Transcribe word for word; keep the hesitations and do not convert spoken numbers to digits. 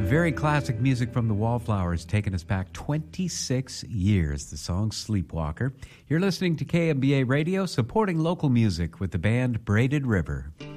Very classic music from the Wallflowers, taking us back twenty-six years. The song Sleepwalker. You're listening to K M B A Radio, supporting local music with the band Braided River.